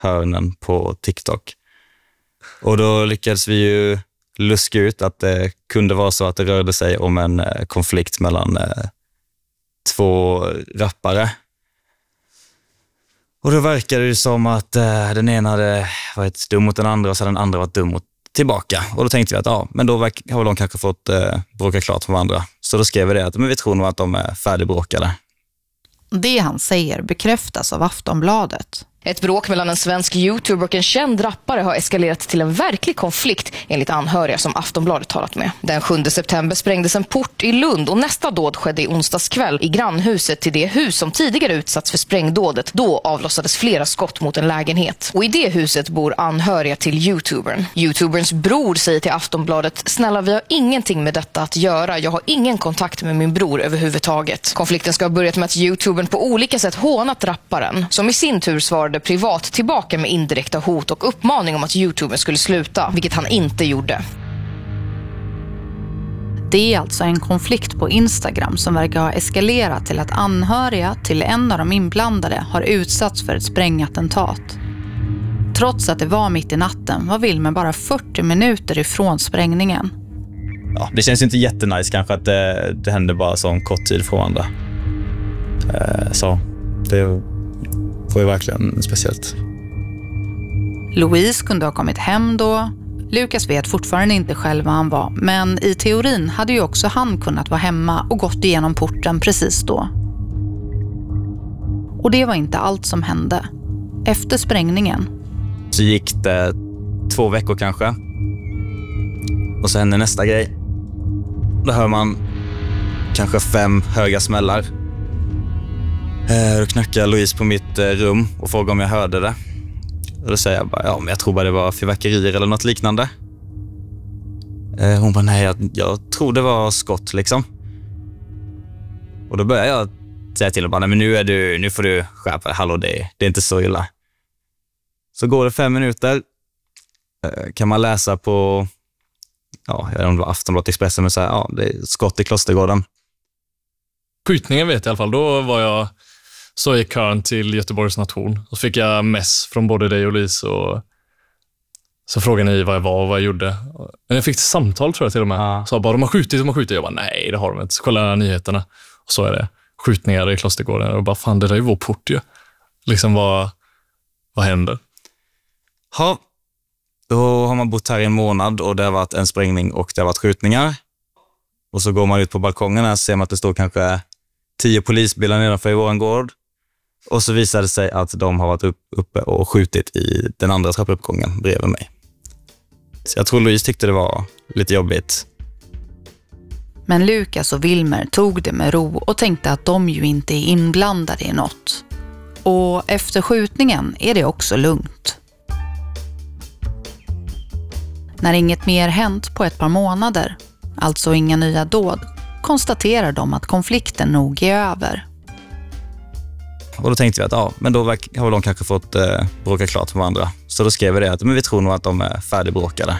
hörnen på TikTok. Och då lyckades vi ju luska ut att det kunde vara så att det rörde sig om en konflikt mellan två rappare. Och då verkade det som att den ena hade varit dum mot den andra och så hade den andra varit dum mot tillbaka. Och då tänkte vi att men då har de kanske fått bråka klart med varandra. Så då skrev vi det att vi tror nog att de är färdigbråkade. Det han säger bekräftas av Aftonbladet. Ett bråk mellan en svensk YouTuber och en känd rappare har eskalerat till en verklig konflikt enligt anhöriga som Aftonbladet talat med. Den 7 september sprängdes en port i Lund och nästa dåd skedde i onsdagskväll i grannhuset till det hus som tidigare utsatts för sprängdådet. Då avlossades flera skott mot en lägenhet. Och i det huset bor anhöriga till YouTubern. YouTuberns bror säger till Aftonbladet: snälla, vi har ingenting med detta att göra. Jag har ingen kontakt med min bror överhuvudtaget. Konflikten ska ha börjat med att YouTubern på olika sätt hånat rapparen, som i sin tur svarade privat tillbaka med indirekta hot och uppmaning om att YouTuber skulle sluta, vilket han inte gjorde. Det är alltså en konflikt på Instagram som verkar ha eskalerat till att anhöriga till en av de inblandade har utsatts för ett sprängattentat. Trots att det var mitt i natten var Wilmer bara 40 minuter ifrån sprängningen. Ja, det känns inte jättenice kanske att det hände bara så en kort tid från varandra. Så det var ju verkligen speciellt. Louise kunde ha kommit hem då. Lukas vet fortfarande inte själv vad han var, men i teorin hade ju också han kunnat vara hemma och gått igenom porten precis då. Och det var inte allt som hände. Efter sprängningen så gick det 2 veckor kanske. Och så hände nästa grej. Då hör man kanske 5 höga smällar. Då knackar Louise på mitt rum och frågar om jag hörde det. Och då säger jag bara, men jag tror bara det var fyrverkerier eller något liknande. Hon bara, nej, jag tror det var skott liksom. Och då börjar jag säga till henne, nej, men nu får du skärpa dig. Hallå, det är inte så illa. Så går det 5 minuter. Kan man läsa på, jag vet inte om det var Aftonbladet Expressen, men så här, det är skott i Klostergården. Skjutningen vet jag i alla fall. Då var jag så i kön till Göteborgs nation. Och så fick jag mess från både dig och Lise. Och så frågade ni vad jag var och vad jag gjorde. Men jag fick ett samtal tror jag till och med. Ja. Så bara, de har skjutit. Jag bara, nej det har de inte. Så kollade jag nyheterna. Och så är det. Skjutningar i Klostergården. Och bara, fan det där är ju vår port ju. Liksom vad händer? Ja, då har man bott här i en månad och det har varit en sprängning och det har varit skjutningar. Och så går man ut på balkongen och ser man att det står kanske 10 polisbilar nedanför i våran gård. Och så visade det sig att de har varit uppe och skjutit i den andra trappuppgången bredvid mig. Så jag tror Louise tyckte det var lite jobbigt. Men Lukas och Wilmer tog det med ro och tänkte att de ju inte är inblandade i något. Och efter skjutningen är det också lugnt. När inget mer hänt på ett par månader, alltså inga nya dåd, konstaterar de att konflikten nog är över. Och då tänkte vi att men då har de kanske fått bråka klart med varandra. Så då skrev vi det att vi tror nog att de är färdigbråkade.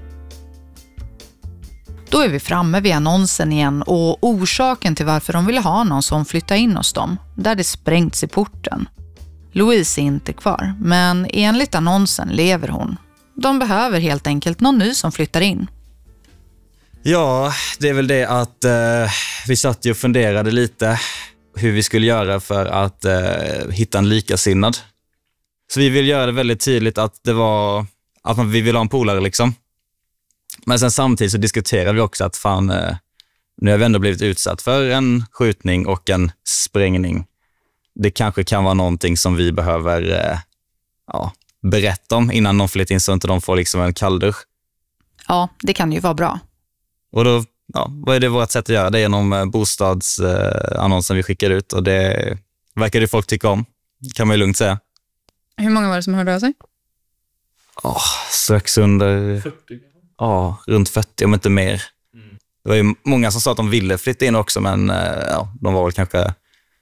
Då är vi framme vid annonsen igen och orsaken till varför de ville ha någon som flyttar in hos dem, där det sprängts i porten. Louise är inte kvar, men enligt annonsen lever hon. De behöver helt enkelt någon ny som flyttar in. Ja, det är väl det att vi satt och funderade lite hur vi skulle göra för att hitta en likasinnad. Så vi vill göra det väldigt tydligt att det var att vi vill ha en polare liksom. Men sen samtidigt så diskuterade vi också att nu har vi ändå blivit utsatt för en skjutning och en sprängning. Det kanske kan vara någonting som vi behöver berätta om innan någon flyttar in så inte de får liksom en kalldusch. Ja, det kan ju vara bra. Och då, vad är det vårt sätt att göra? Det är genom bostadsannonsen vi skickar ut och det verkar det folk tycka om, kan man ju lugnt säga. Hur många var det som hörde av sig? Strax under 40. Ja, runt 40 om inte mer. Det var ju många som sa att de ville flytta in också, men de var väl kanske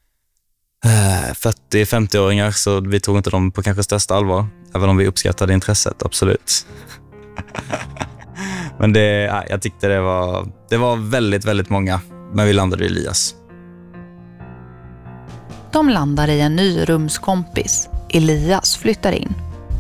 40-50-åringar, så vi tog inte dem på kanske största allvar, även om vi uppskattade intresset, absolut. Men jag tyckte det var väldigt, väldigt många, men vi landade i Elias. De landar i en ny rumskompis. Elias flyttar in.